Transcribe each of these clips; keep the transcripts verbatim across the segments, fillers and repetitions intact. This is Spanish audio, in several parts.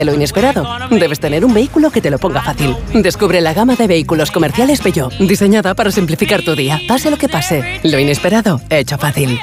Lo inesperado. Debes tener un vehículo que te lo ponga fácil. Descubre la gama de vehículos comerciales Peugeot, diseñada para simplificar tu día. Pase lo que pase, lo inesperado, hecho fácil.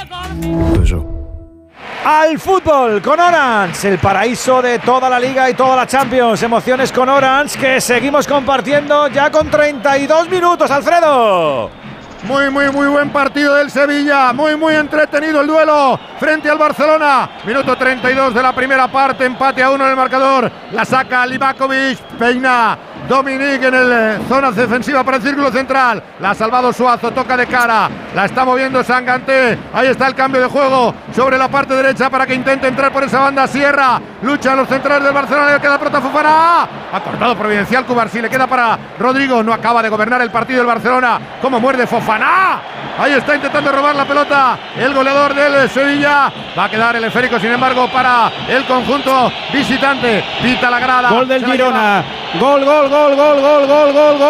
Al fútbol con Orange, el paraíso de toda la Liga y toda la Champions. Emociones con Orange que seguimos compartiendo ya con treinta y dos minutos, Alfredo. Muy, muy, muy buen partido del Sevilla. Muy, muy entretenido el duelo frente al Barcelona. Minuto treinta y dos de la primera parte. Empate a uno en el marcador. La saca Livakovic. Peina Dominic en el eh, zona defensiva para el círculo central. La ha salvado Suazo. Toca de cara. La está moviendo Sanganté. Ahí está el cambio de juego sobre la parte derecha para que intente entrar por esa banda. Sierra. Lucha a los centrales del Barcelona. Le queda prota Fofana. Ha cortado providencial Cubarsí. Le queda para Rodrigo. No acaba de gobernar el partido el Barcelona. Como muerde Fofana. Ahí está intentando robar la pelota el goleador del Sevilla. Va a quedar el esférico, sin embargo, para el conjunto visitante. Pita la grada. Gol del Se Girona. Gol, gol, gol, gol, gol, gol, gol,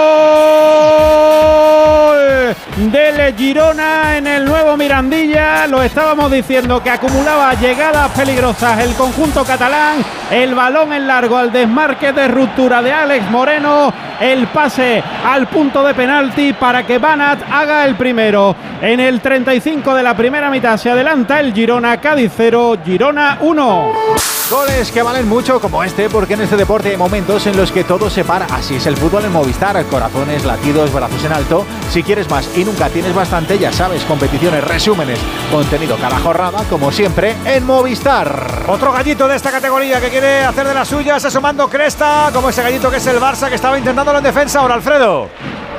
gol del Girona en el nuevo Mirandilla. Lo estábamos diciendo que acumulaba llegadas peligrosas el conjunto catalán. El balón en largo al desmarque de ruptura de Alex Moreno. El pase al punto de penalti para que Banat haga el primero. En el treinta y cinco de la primera mitad se adelanta el Girona. Cádiz cero, Girona uno. Goles que valen mucho como este, porque en este deporte hay momentos en los que todo se para. Así es el fútbol en Movistar. Corazones, latidos, brazos en alto. Si quieres más y nunca tienes bastante, ya sabes, competiciones, resúmenes, contenido cada jornada, como siempre, en Movistar. Otro gallito de esta categoría que quiere hacer de las suyas, asomando cresta, como ese gallito que es el Barça, que estaba intentándolo en defensa. Ahora Alfredo.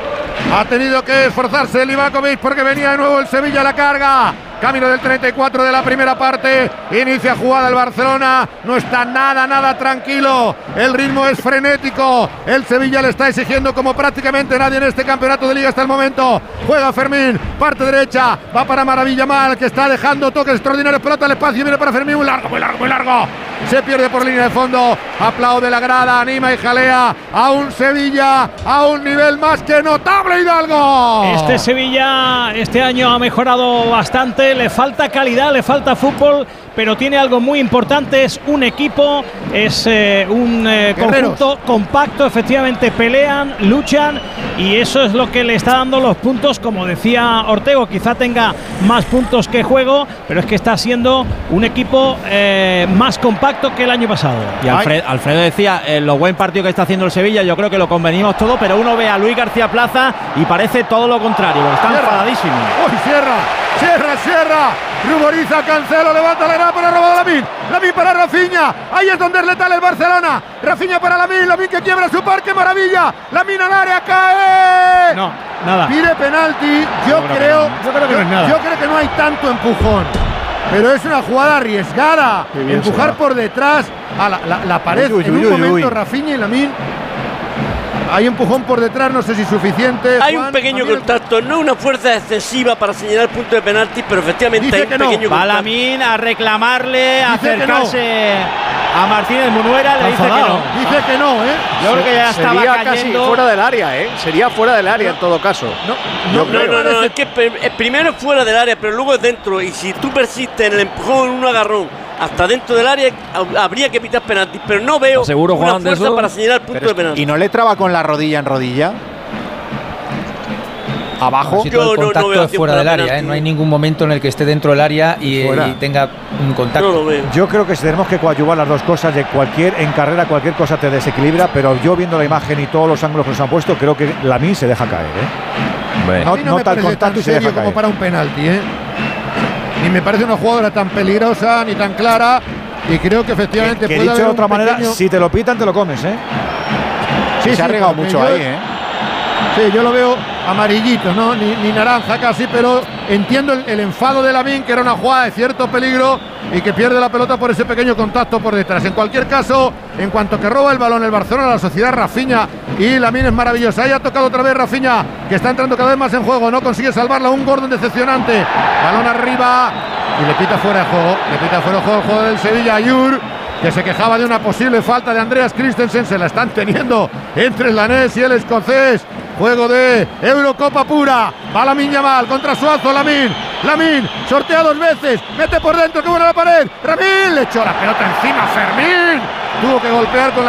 Ha tenido que esforzarse Livakovic porque venía de nuevo el Sevilla a la carga. Camino del treinta y cuatro de la primera parte. Inicia jugada el Barcelona. No está nada, nada tranquilo. El ritmo es frenético. El Sevilla le está exigiendo como prácticamente nadie en este campeonato de liga hasta el momento. Juega Fermín. Parte derecha. Va para Maravilla Mal, que está dejando toques extraordinarios. Pelota al espacio. Viene para Fermín. Muy largo, muy largo, muy largo. Se pierde por línea de fondo. Aplaude la grada. Anima y jalea a un Sevilla a un nivel más que notable, Hidalgo. Este Sevilla este año ha mejorado bastante. Le falta calidad, le falta fútbol, pero tiene algo muy importante. Es un equipo, es eh, un eh, conjunto compacto. Efectivamente pelean, luchan, y eso es lo que le está dando los puntos. Como decía Ortego, quizá tenga más puntos que juego, pero es que está siendo un equipo eh, más compacto que el año pasado. Y Alfred, Alfredo decía eh, lo buen partido que está haciendo el Sevilla. Yo creo que lo convenimos todo, pero uno ve a Luis García Plaza y parece todo lo contrario. Está enfadadísimo. ¡Uy, Sierra! ¡Sierra, Sierra! Ruboriza, Cancelo, levanta la grada, pero ha robado Lamine. Lamine para Rafinha. Ahí es donde es letal el Barcelona. Rafinha para Lamine. Lamine que quiebra su parque, maravilla. Lamine al área, cae. No, nada. Pide penalti. Yo, yo creo, no. yo creo que yo, no es nada. Yo creo que no hay tanto empujón. Pero es una jugada arriesgada. Empujar por detrás a la, la, la pared. Uy, uy, en un uy, momento uy. Rafinha y Lamine. Hay empujón por detrás, no sé si suficiente. Hay Juan, un pequeño contacto, no una fuerza excesiva para señalar el punto de penalti, pero efectivamente Dice hay un que no. pequeño contacto. Balamín a reclamarle, a Dice acercarse no. a Martínez Munuera, le dice que no. Dice que no, ¿eh? Yo creo que ya estaba Sería cayendo. casi fuera del área, ¿eh? Sería fuera del área no. en todo caso. No, no, no, no, no, no, es que primero es fuera del área, pero luego es dentro. Y si tú persistes en el empujón en un agarrón hasta dentro del área, habría que pitar penalti, pero no veo seguro, una Juan, fuerza para señalar el punto pero de penalti. ¿Y no le traba con la rodilla en rodilla? Abajo. Si todo el Yo contacto no, no es fuera del área, ¿eh? No hay ningún momento en el que esté dentro del área y, y tenga un contacto. No lo veo. Yo creo que tenemos que coadyuvar las dos cosas. De cualquier, en carrera cualquier cosa te desequilibra, pero yo viendo la imagen y todos los ángulos que nos han puesto, creo que Lamine se deja caer, ¿eh? No, no, no tal contacto y se deja caer. Como para un penalti, ¿eh? Ni me parece una jugadora tan peligrosa ni tan clara. Y creo que efectivamente que, que puede dicho de otra manera, pequeño... si te lo pitan, te lo comes, ¿eh? Sí, se sí, ha regado mucho yo, ahí, ¿eh? Sí, yo lo veo amarillito, ¿no? Ni, ni naranja casi, pero entiendo el, el enfado de Lamine, que era una jugada de cierto peligro y que pierde la pelota por ese pequeño contacto por detrás. En cualquier caso, en cuanto que roba el balón el Barcelona, la sociedad Rafinha y Lamine es maravillosa. Ahí ha tocado otra vez Rafinha, que está entrando cada vez más en juego, no consigue salvarla, un Gordon decepcionante. Balón arriba y le pita fuera de juego, le pita fuera de juego el juego del Sevilla. Ayur, que se quejaba de una posible falta de Andreas Christensen, se la están teniendo entre el danés y el escocés. Juego de Eurocopa pura. Va Lamine Yamal contra Suazo. Lamine, Lamine, sortea dos veces, mete por dentro, que buena la pared. Lamine, le echó la pelota encima Fermín. tuvo que golpear con